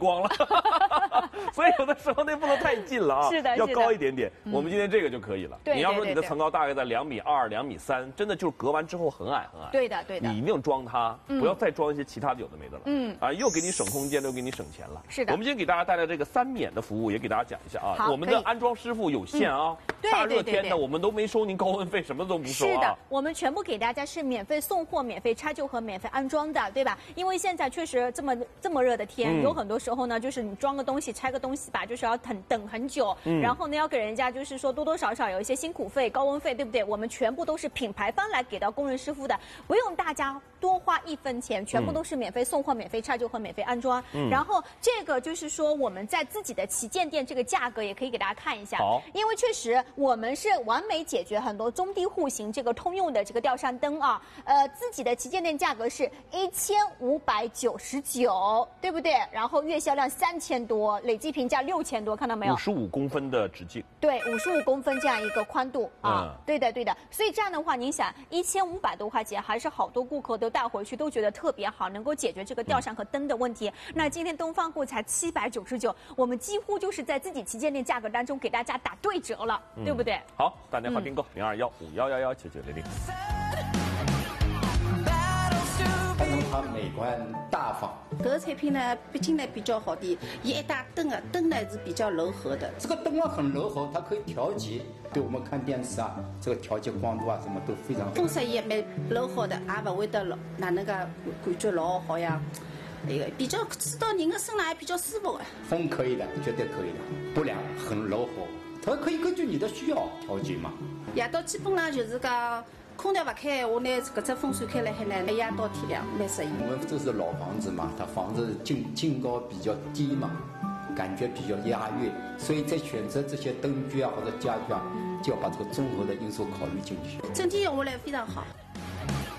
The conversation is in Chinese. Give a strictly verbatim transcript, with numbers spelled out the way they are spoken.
光了。所以有的时候那不能太近了啊， 是的， 要高一点点。 嗯、 我们今天这个就可以了。 对， 你要说你的层高大概在两米二、两米三，真的就是隔完之后很矮很矮。 对的，对的。 你一定装它，不要再装一些其他的有的没的了。嗯，啊，又给你省空间，又给你省钱了。 是的。 我们今天给大家带来这个三免的服务，也给大家讲一下啊。 好， 我们的安装师傅有限啊。 嗯、对， 大热天的，我们都没收您高温费，什么都不收啊。 是的，我们全部给大家是免费送货、免费拆旧和免费安装的，对吧？因为现在确实这么这么热的天，嗯、有很多时候呢，就是你装个东西、拆个东西吧，就是要等等很久，嗯、然后呢要给人家就是说多多少少有一些辛苦费、高温费，对不对？我们全部都是品牌方来给到工人师傅的，不用大家多花一分钱，全部都是免费送货、免费拆旧和免费安装。嗯、然后这个就是说我们在自己的旗舰店这个价格也可以给大家看一下， 好， 因为确实我们是完美解决很多中低户型这个通用的这个吊扇灯啊，呃，自己的旗舰店价格是一千五百九十九，对不对？然后月销量三千多，累计评价六千多，看到没有？ 五十五公分的直径， 对，五十五公分这样一个宽度啊，嗯、对的对的。所以这样的话，您想一千五百多块钱，还是好多顾客都带回去，都觉得特别好，能够解决这个吊扇和灯的问题。嗯、那今天东方户才七百九十九，我们几乎就是在自己旗舰店价格当中给大家打对折了，嗯、对不对？ 好，打电话订购零二幺五幺幺幺九九零零。 反正它美观大方。 这个产品呢，毕竟呢比较好的，一打灯啊，灯呢是比较柔和的。 这个灯啊很柔和，它可以调节，对我们看电视啊，这个调节光度啊什么都非常好。 风扇也蛮柔和的，也不会得老哪能个感觉老好呀。那个比较吹到人的身上还比较舒服啊。 风可以的，绝对可以的，不凉，很柔和，它可以根据你的需要调节嘛。 夜到基本上就是讲。空调不开，我拿这只风扇开了海呢，一夜到天亮，蛮适应。 我们这是老房子嘛，它房子净净高比较低嘛，感觉比较压抑，所以在选择这些灯具啊或者家具啊，就要把这个综合的因素考虑进去。 整体用下来非常好。